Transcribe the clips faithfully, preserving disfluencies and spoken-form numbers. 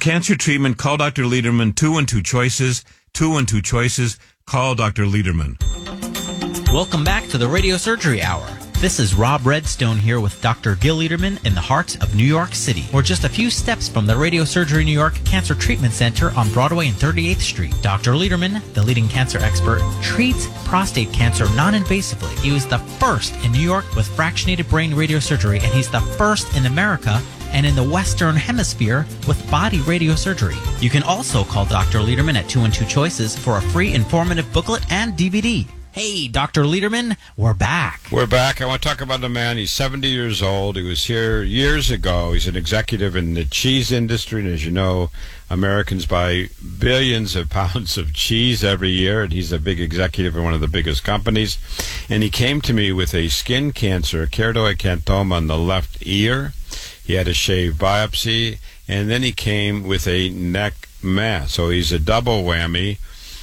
cancer treatment, call Doctor Lederman. Two and two choices. Two and two choices. Call Doctor Lederman. Welcome back to the Radio Surgery Hour. This is Rob Redstone here with Doctor Gil Lederman in the heart of New York City. We're just a few steps from the Radio Surgery New York Cancer Treatment Center on Broadway and thirty-eighth Street. Doctor Lederman, the leading cancer expert, treats prostate cancer non-invasively. He was the first in New York with fractionated brain radiosurgery, and he's the first in America and in the Western Hemisphere with body radiosurgery. You can also call Doctor Lederman at two and two choices for a free informative booklet and D V D. Hey, Doctor Lederman, we're back. We're back. I want to talk about a man. He's seventy years old. He was here years ago. He's an executive in the cheese industry. And as you know, Americans buy billions of pounds of cheese every year. And he's a big executive in one of the biggest companies. And he came to me with a skin cancer, a keratoacanthoma on the left ear. He had a shaved biopsy. And then he came with a neck mass. So he's a double whammy.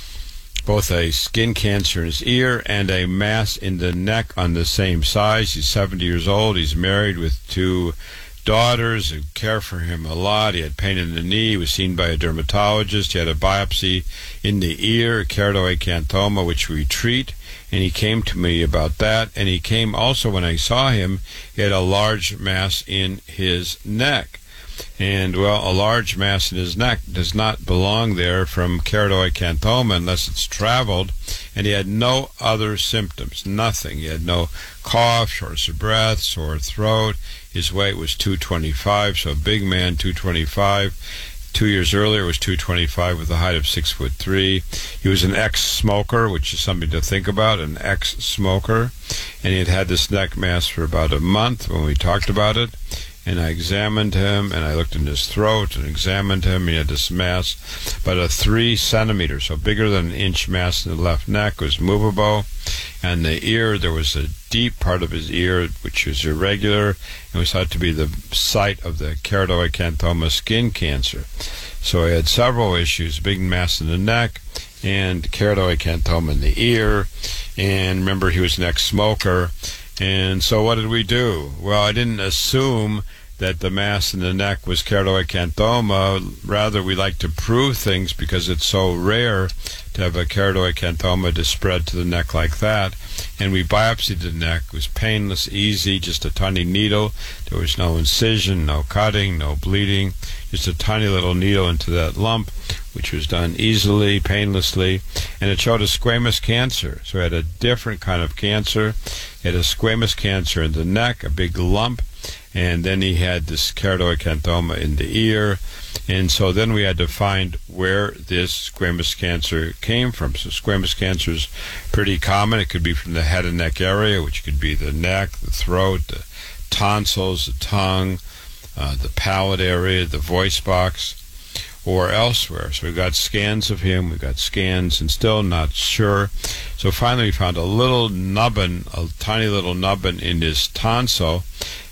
Both a skin cancer in his ear and a mass in the neck on the same size. He's seventy years old. He's married with two daughters who care for him a lot. He had pain in the knee. He was seen by a dermatologist. He had a biopsy in the ear, a keratoacanthoma, which we treat. And he came to me about that. And he came also, when I saw him, he had a large mass in his neck. And, well, a large mass in his neck does not belong there from keratoacanthoma unless it's traveled. And he had no other symptoms, nothing. He had no cough, shortness of breath, sore throat. His weight was two twenty-five, so a big man, two twenty-five. Two years earlier was two twenty-five with a height of six foot three. He was an ex-smoker, which is something to think about, an ex-smoker. And he had had this neck mass for about a month when we talked about it. And I examined him, and I looked in his throat and examined him. He had this mass, about a three centimeter, so bigger than an inch mass in the left neck, was movable. And the ear, there was a deep part of his ear, which was irregular, and was thought to be the site of the keratoacanthoma skin cancer. So I had several issues, big mass in the neck, and keratoacanthoma in the ear. And remember, he was an ex-smoker. And so what did we do? Well, I didn't assume that the mass in the neck was keratoacanthoma. Rather, we like to prove things because it's so rare to have a keratoacanthoma to spread to the neck like that. And we biopsied the neck. It was painless, easy, just a tiny needle. There was no incision, no cutting, no bleeding, just a tiny little needle into that lump, which was done easily, painlessly, and it showed a squamous cancer. So he had a different kind of cancer. He had a squamous cancer in the neck, a big lump, and then he had this keratoacanthoma in the ear. And so then we had to find where this squamous cancer came from. So squamous cancer is pretty common. It could be from the head and neck area, which could be the neck, the throat, the tonsils, the tongue, uh, the palate area, the voice box, or elsewhere. So we got scans of him, we got scans, and still not sure. So finally we found a little nubbin, a tiny little nubbin in his tonsil,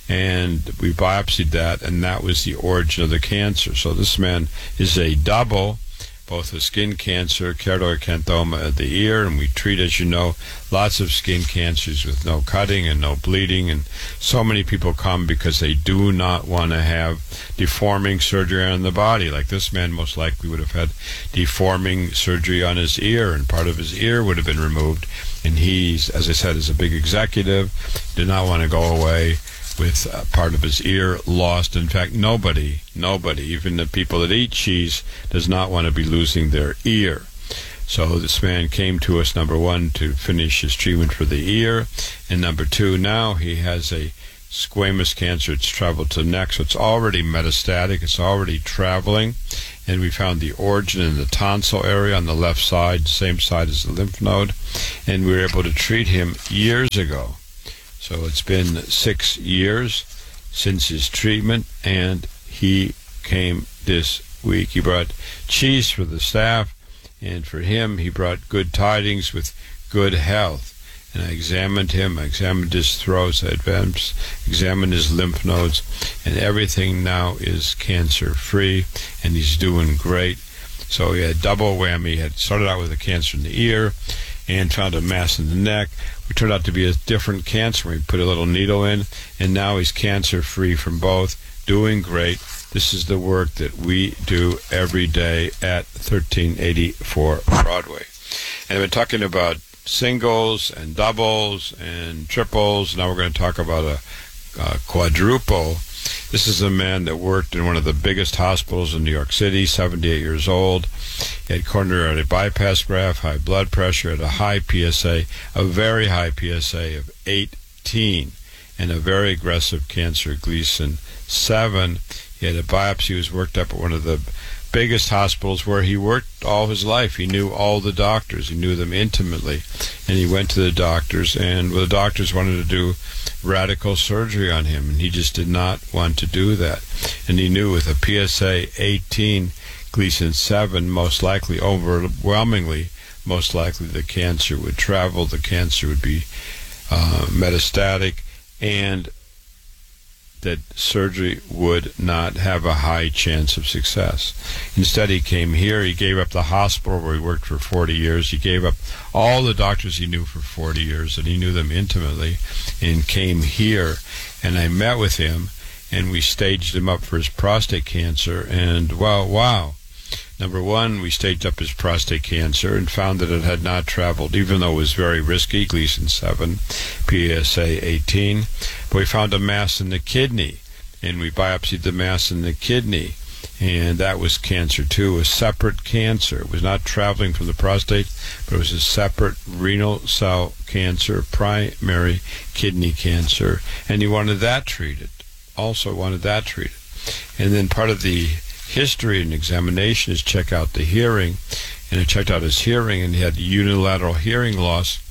and we biopsied that, and that was the origin of the cancer. So this man is a double, both a skin cancer, keratoacanthoma of the ear, and we treat, as you know, lots of skin cancers with no cutting and no bleeding. And so many people come because they do not want to have deforming surgery on the body. Like this man most likely would have had deforming surgery on his ear, and part of his ear would have been removed. And he's, as I said, is a big executive, did not want to go away with uh, part of his ear lost. In fact, nobody, nobody, even the people that eat cheese, does not want to be losing their ear. So this man came to us, number one, to finish his treatment for the ear, and number two, now he has a squamous cancer. It's traveled to the neck, so it's already metastatic, it's already traveling, and we found the origin in the tonsil area on the left side, same side as the lymph node, and we were able to treat him years ago. So it's been six years since his treatment, and he came this week. He brought cheese for the staff, and for him, he brought good tidings with good health. And I examined him, I examined his throat, I advanced, examined his lymph nodes, and everything now is cancer-free, and he's doing great. So he had double whammy. He had started out with a cancer in the ear, and found a mass in the neck. It turned out to be a different cancer. We put a little needle in, and now he's cancer-free from both, doing great, This is the work that we do every day at thirteen eighty-four Broadway. And I've been talking about singles and doubles and triples. Now we're going to talk about a, a quadruple. This is a man that worked in one of the biggest hospitals in New York City, seventy-eight years old. He had coronary bypass graft, high blood pressure, had a high P S A, a very high P S A of eighteen, and a very aggressive cancer, Gleason seven. He had a biopsy. He was worked up at one of the biggest hospitals where he worked all his life. He knew all the doctors. He knew them intimately. And he went to the doctors, and the doctors wanted to do radical surgery on him, and he just did not want to do that. And he knew with a P S A eighteen, Gleason seven, most likely, overwhelmingly, most likely the cancer would travel, the cancer would be uh, metastatic, and that surgery would not have a high chance of success. Instead, he came here. He gave up the hospital where he worked for forty years. He gave up all the doctors he knew for forty years, and he knew them intimately, and came here. And I met with him, and we staged him up for his prostate cancer. And, well, wow. Number one, we staged up his prostate cancer and found that it had not traveled, even though it was very risky, Gleason seven, P S A eighteen. But we found a mass in the kidney, and we biopsied the mass in the kidney, and that was cancer too, a separate cancer. It was not traveling from the prostate, but it was a separate renal cell cancer, primary kidney cancer, and he wanted that treated. Also wanted that treated. And then part of the history and examination is check out the hearing, and I checked out his hearing, and he had unilateral hearing loss,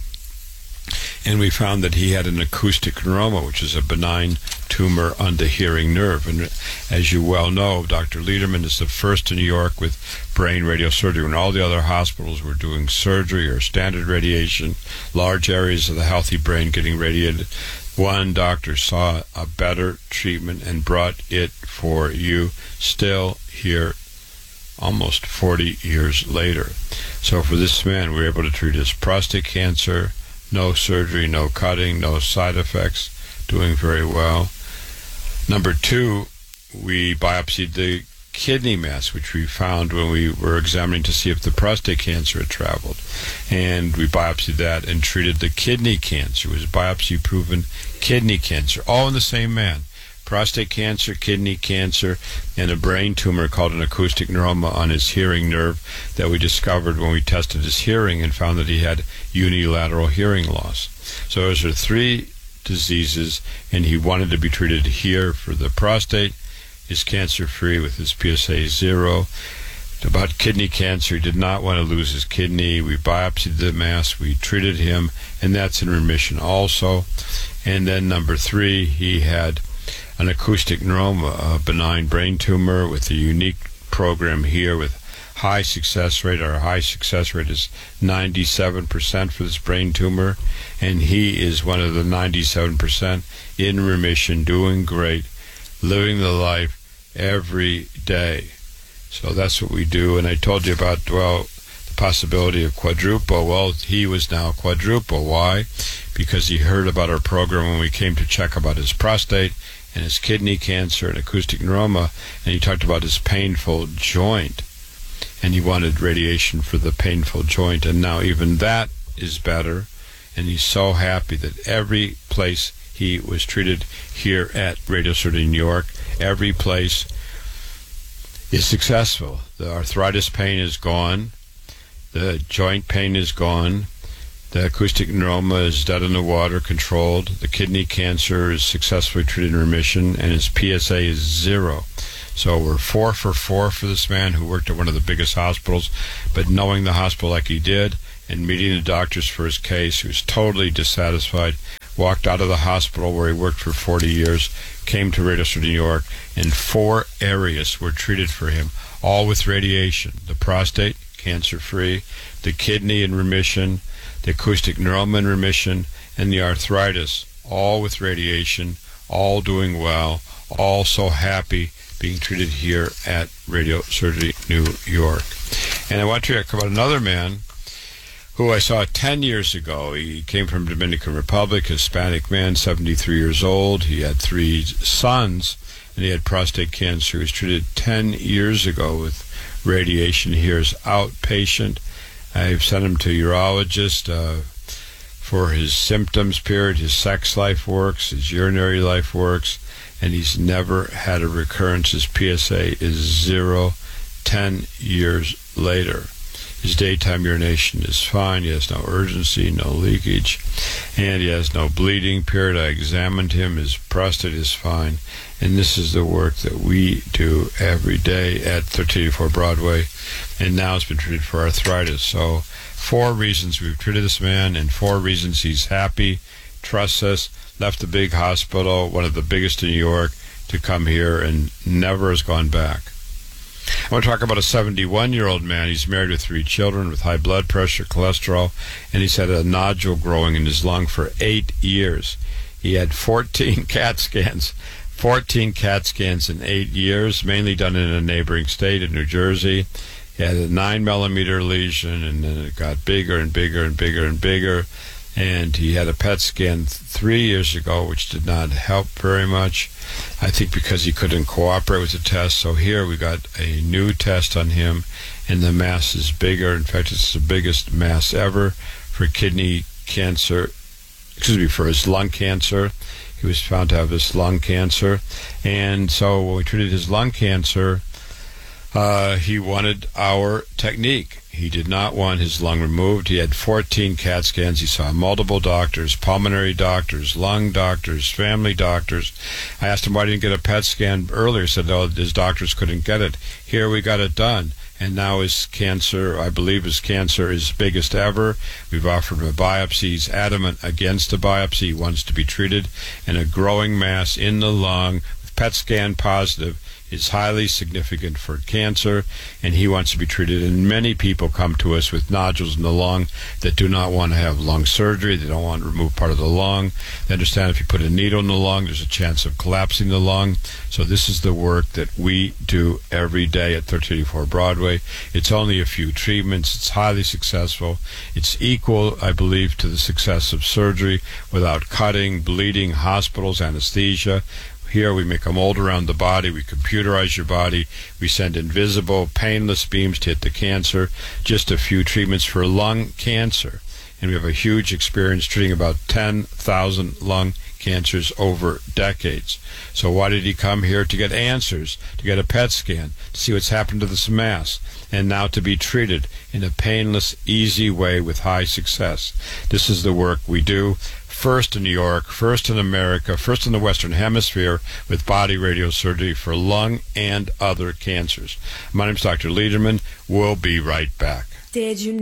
and we found that he had an acoustic neuroma, which is a benign tumor on the hearing nerve. And as you well know, Doctor Lederman is the first in New York with brain radiosurgery, when all the other hospitals were doing surgery or standard radiation, large areas of the healthy brain getting radiated. One doctor saw a better treatment and brought it for you, still here almost forty years later. So for this man, we were able to treat his prostate cancer, no surgery, no cutting, no side effects, doing very well. Number two, we biopsied the kidney mass, which we found when we were examining to see if the prostate cancer had traveled. And we biopsied that and treated the kidney cancer. It was biopsy-proven kidney cancer, all in the same man. Prostate cancer, kidney cancer, and a brain tumor called an acoustic neuroma on his hearing nerve that we discovered when we tested his hearing and found that he had unilateral hearing loss. So those are three diseases, and he wanted to be treated here for the prostate. Is cancer-free with his P S A zero. About kidney cancer, he did not want to lose his kidney. We biopsied the mass, we treated him, and that's in remission also. And then number three, he had an acoustic neuroma, a benign brain tumor with a unique program here with high success rate. Our high success rate is ninety-seven percent for this brain tumor, and he is one of the ninety-seven percent in remission, doing great, living the life every day. So that's what we do. And I told you about, well, the possibility of quadruple. Well, he was now quadruple. Why? Because he heard about our program when we came to check about his prostate and his kidney cancer and acoustic neuroma, and he talked about his painful joint, and he wanted radiation for the painful joint, and now even that is better, and he's so happy that every place he was treated here at Radiosurgery New York, every place is successful. The arthritis pain is gone, the joint pain is gone, the acoustic neuroma is dead in the water, controlled, the kidney cancer is successfully treated in remission, and his P S A is zero. So we're four for four for this man who worked at one of the biggest hospitals, but knowing the hospital like he did and meeting the doctors for his case, he was totally dissatisfied, walked out of the hospital where he worked for forty years, came to Radiosurgery New York, and four areas were treated for him, all with radiation. The prostate, cancer-free, the kidney in remission, the acoustic neuroma in remission, and the arthritis, all with radiation, all doing well, all so happy being treated here at Radiosurgery New York. And I want to talk about another man who I saw ten years ago. He came from Dominican Republic, Hispanic man, seventy-three years old. He had three sons, and he had prostate cancer. He was treated ten years ago with radiation here as outpatient. I've sent him to urologist uh, for his symptoms period. His sex life works, his urinary life works, and he's never had a recurrence. His P S A is zero ten years later. His daytime urination is fine. He has no urgency, no leakage, and he has no bleeding period. I examined him. His prostate is fine. And this is the work that we do every day at thirteen eighty-four Broadway. And now it's been treated for arthritis. So four reasons we've treated this man, and four reasons he's happy, trusts us, left the big hospital, one of the biggest in New York, to come here and never has gone back. I want to talk about a seventy-one-year-old man. He's married with three children with high blood pressure, cholesterol, and he's had a nodule growing in his lung for eight years. He had fourteen CAT scans, fourteen CAT scans in eight years, mainly done in a neighboring state of New Jersey. He had a nine millimeter lesion, and then it got bigger and bigger and bigger and bigger. And he had a P E T scan three years ago, which did not help very much, I think because he couldn't cooperate with the test. So here we got a new test on him, and the mass is bigger. In fact, it's the biggest mass ever for kidney cancer, excuse me, for his lung cancer. He was found to have this lung cancer. And so when we treated his lung cancer, uh, he wanted our technique. He did not want his lung removed. He had fourteen CAT scans. He saw multiple doctors, pulmonary doctors, lung doctors, family doctors. I asked him why he didn't get a P E T scan earlier. He said, oh, his doctors couldn't get it. Here we got it done. And now his cancer, I believe his cancer is biggest ever. We've offered him a biopsy. He's adamant against a biopsy. He wants to be treated. And a growing mass in the lung, with P E T scan positive, is highly significant for cancer, and he wants to be treated. And many people come to us with nodules in the lung that do not want to have lung surgery. They don't want to remove part of the lung. They understand if you put a needle in the lung, there's a chance of collapsing the lung. So this is the work that we do every day at thirteen eighty-four Broadway. It's only a few treatments. It's highly successful. It's equal, I believe, to the success of surgery without cutting, bleeding, hospitals, anesthesia. Here we make a mold around the body, we computerize your body, we send invisible, painless beams to hit the cancer, just a few treatments for lung cancer. And we have a huge experience treating about ten thousand lung cancers over decades. So why did he come here? To get answers, to get a P E T scan, to see what's happened to this mass, and now to be treated in a painless, easy way with high success. This is the work we do. First in New York, first in America, first in the Western Hemisphere with body radiosurgery for lung and other cancers. My name is Doctor Lederman. We'll be right back. Did you